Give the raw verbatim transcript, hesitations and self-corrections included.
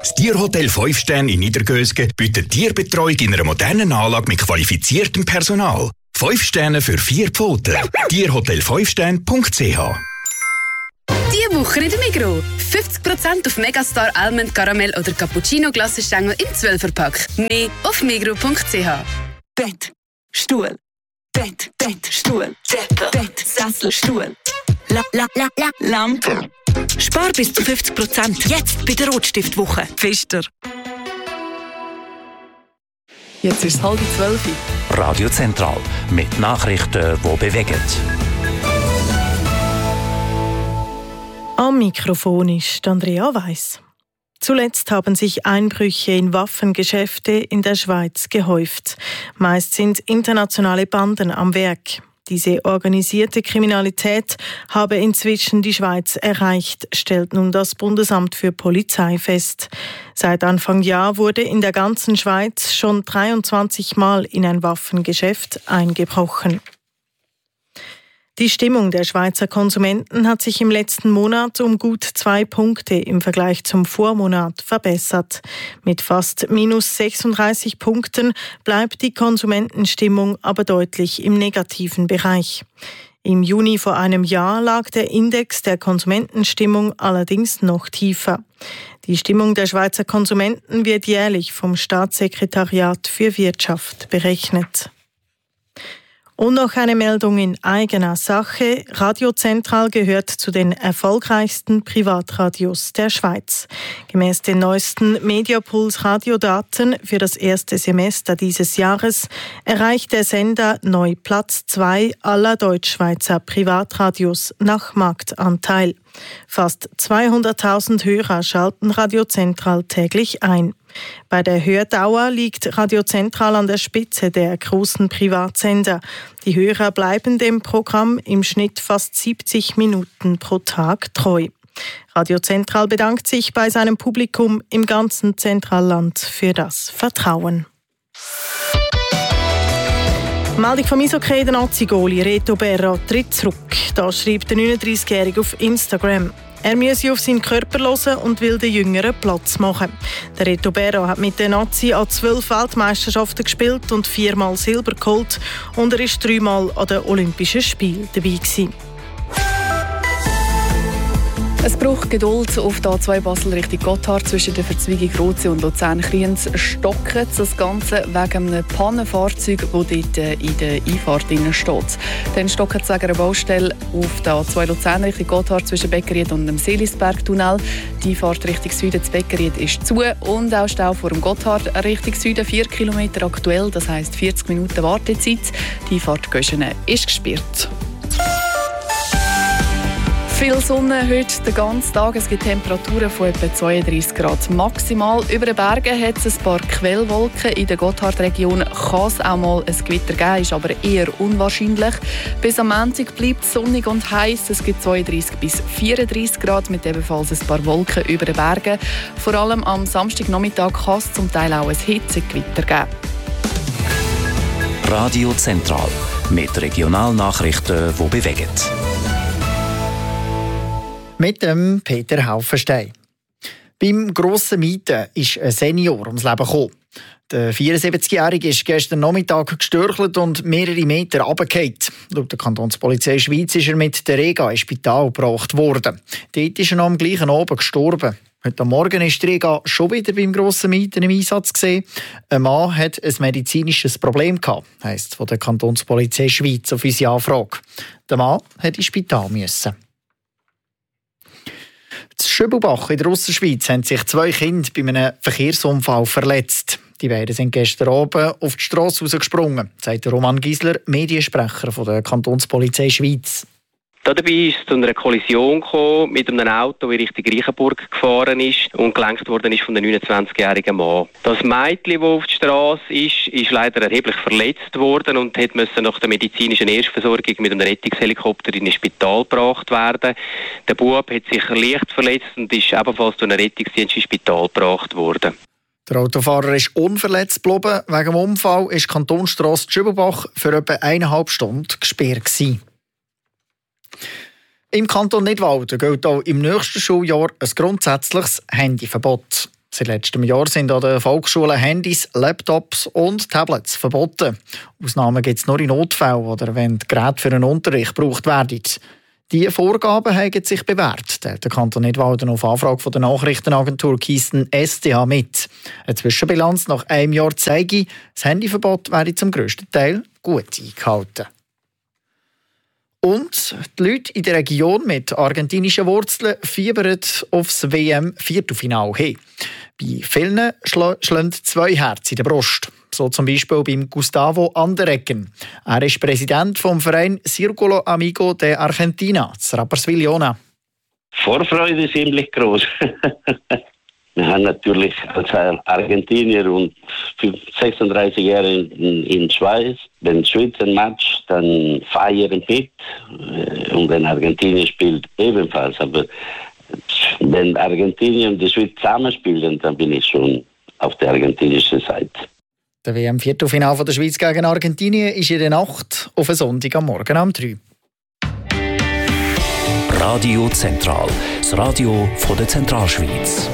Das Tierhotel fünf Sterne in Niedergösgen bietet Tierbetreuung in einer modernen Anlage mit qualifiziertem Personal. fünf Sterne für vier Pfoten. tierhotel fünf sterne punkt c h. Diese Woche in der Migros. fünfzig Prozent auf Megastar Almond Caramel oder Cappuccino Glassenstängel im zwölfer-Pack. Mehr auf migros punkt c h. Bett, Stuhl, Bett, Bett, Stuhl, Bett, Sessel, Stuhl, la, la, la, la, Lampe. Spar bis zu fünfzig Prozent jetzt bei der Rotstiftwoche. Pfister. Jetzt ist es halb zwölf. Radio Zentral mit Nachrichten, die bewegen. Am Mikrofon ist Andrea Weiss. Zuletzt haben sich Einbrüche in Waffengeschäfte in der Schweiz gehäuft. Meist sind internationale Banden am Werk. Diese organisierte Kriminalität habe inzwischen die Schweiz erreicht, stellt nun das Bundesamt für Polizei fest. Seit Anfang Jahr wurde in der ganzen Schweiz schon dreiundzwanzig Mal in ein Waffengeschäft eingebrochen. Die Stimmung der Schweizer Konsumenten hat sich im letzten Monat um gut zwei Punkte im Vergleich zum Vormonat verbessert. Mit fast minus sechsunddreißig Punkten bleibt die Konsumentenstimmung aber deutlich im negativen Bereich. Im Juni vor einem Jahr lag der Index der Konsumentenstimmung allerdings noch tiefer. Die Stimmung der Schweizer Konsumenten wird jährlich vom Staatssekretariat für Wirtschaft berechnet. Und noch eine Meldung in eigener Sache. Radio Zentral gehört zu den erfolgreichsten Privatradios der Schweiz. Gemäss den neuesten Mediapuls-Radiodaten für das erste Semester dieses Jahres erreicht der Sender neu Platz zwei aller Deutschschweizer Privatradios nach Marktanteil. Fast zweihunderttausend Hörer schalten Radio Zentral täglich ein. Bei der Hördauer liegt Radio Zentral an der Spitze der großen Privatsender. Die Hörer bleiben dem Programm im Schnitt fast siebzig Minuten pro Tag treu. Radio Zentral bedankt sich bei seinem Publikum im ganzen Zentralland für das Vertrauen. Meldung vom Eishockey, der Nazi-Goalie Reto Berra tritt zurück. Das schreibt der neununddreißigjährige auf Instagram. Er müsse auf seinen Körper hören und will den Jüngeren Platz machen. Der Reto Berra hat mit den Nazi an zwölf Weltmeisterschaften gespielt und viermal Silber geholt. Und er war dreimal an den Olympischen Spielen dabei gewesen. Es braucht Geduld auf der A zwei Basel Richtung Gotthard zwischen der Verzweigung Rotsee und Luzern-Kriens stocken. Das Ganze wegen einem Pannenfahrzeug, das dort in der Einfahrt steht. Dann stocken es wegen einer Baustelle auf der A zwei Luzern Richtung Gotthard zwischen Beckeried und dem Seelisberg-Tunnel. Die Einfahrt Richtung Süden zu Beckeried ist zu und auch Stau vor dem Gotthard Richtung Süden vier Kilometer aktuell, das heisst vierzig Minuten Wartezeit. Die Einfahrt Göschenen ist gesperrt. Viel Sonne heute den ganzen Tag. Es gibt Temperaturen von etwa zweiunddreißig Grad maximal. Über den Bergen hat es ein paar Quellwolken. In der Gotthardregion kann es auch mal ein Gewitter geben, ist aber eher unwahrscheinlich. Bis am Montag bleibt es sonnig und heiß. Es gibt zweiunddreißig bis vierunddreißig Grad mit ebenfalls ein paar Wolken über den Bergen. Vor allem am Samstagnachmittag kann es zum Teil auch ein Hitzegewitter geben. Radio Zentral mit Regionalnachrichten, die bewegen. Mit dem Peter Haufenstein. Beim grossen Mieten ist ein Senior ums Leben gekommen. Der vierundsiebzigjährige ist gestern Nachmittag gestürchelt und mehrere Meter runtergefallen. Laut der Kantonspolizei Schweiz ist er mit der Rega ins Spital gebracht worden. Dort ist er noch am gleichen Abend gestorben. Heute Morgen ist die Rega schon wieder beim grossen Mieten im Einsatz gesehen. Ein Mann hat ein medizinisches Problem gehabt, heisst es von der Kantonspolizei Schweiz auf unsere Anfrage. Der Mann hat ins Spital müssen. In Schübelbach in der Ausserschweiz haben sich zwei Kinder bei einem Verkehrsunfall verletzt. Die beiden sind gestern Abend auf die Strasse rausgesprungen, sagt Roman Gisler, Mediensprecher von der Kantonspolizei Schweiz. Dabei ist es zu einer Kollision gekommen mit einem Auto, das Richtung Reichenburg gefahren ist und gelenkt worden ist von einem neunundzwanzigjährigen Mann. Das Mädchen, das auf der Straße ist, ist leider erheblich verletzt worden und musste nach der medizinischen Erstversorgung mit einem Rettungshelikopter in ein Spital gebracht werden. Der Bub hat sich leicht verletzt und ist ebenfalls durch einen Rettungsdienst ins Spital gebracht worden. Der Autofahrer ist unverletzt geblieben. Wegen dem Unfall war die Kantonsstrasse Schübelbach für etwa eineinhalb Stunden gesperrt gewesen. Im Kanton Nidwalden gilt auch im nächsten Schuljahr ein grundsätzliches Handyverbot. Seit letztem Jahr sind an den Volksschulen Handys, Laptops und Tablets verboten. Ausnahmen gibt es nur in Notfällen oder wenn die Geräte für einen Unterricht gebraucht werden. Diese Vorgaben haben sich bewährt, teilt der Kanton Nidwalden auf Anfrage von der Nachrichtenagentur Keystone S D H mit. Eine Zwischenbilanz nach einem Jahr zeige, das Handyverbot werde zum grössten Teil gut eingehalten. Und die Leute in der Region mit argentinischen Wurzeln fiebern aufs W M-Viertelfinale hin. Bei vielen schl- schlagen zwei Herzen in der Brust. So zum Beispiel beim Gustavo Andereggen. Er ist Präsident vom Verein Círculo Amigo de Argentina, das Rapperswil-Jona. Vorfreude ist ziemlich groß. Wir haben natürlich als Argentinier und sechsunddreißig Jahre in, in Schweiz, wenn die Schweiz ein Match, dann feiern mit und wenn Argentinien spielt ebenfalls. Aber wenn Argentinien und die Schweiz zusammenspielen, dann bin ich schon auf der argentinischen Seite. Der W M-Viertelfinale der Schweiz gegen Argentinien ist in der Nacht auf einen Sonntag am Morgen um drei. Radio Zentral, das Radio von der Zentralschweiz.